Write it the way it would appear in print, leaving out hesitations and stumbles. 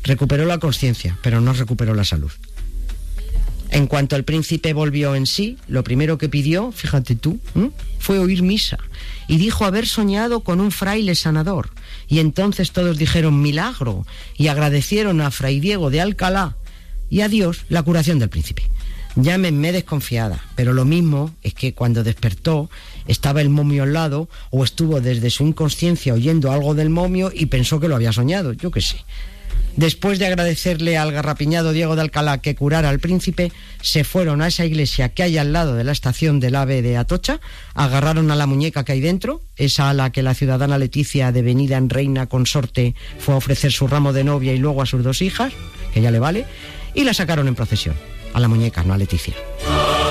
Recuperó la conciencia, pero no recuperó la salud. En cuanto el príncipe volvió en sí, lo primero que pidió, fíjate tú, fue oír misa. Y dijo haber soñado con un fraile sanador. Y entonces todos dijeron milagro y agradecieron a Fray Diego de Alcalá y a Dios la curación del príncipe. Llámenme desconfiada, pero lo mismo es que cuando despertó estaba el momio al lado o estuvo desde su inconsciencia oyendo algo del momio y pensó que lo había soñado, yo qué sé. Después de agradecerle al garrapiñado Diego de Alcalá que curara al príncipe, se fueron a esa iglesia que hay al lado de la estación del AVE de Atocha, agarraron a la muñeca que hay dentro, esa a la que la ciudadana Leticia, devenida en reina consorte, fue a ofrecer su ramo de novia y luego a sus 2 hijas, que ya le vale, y la sacaron en procesión. A la muñeca, no a Leticia.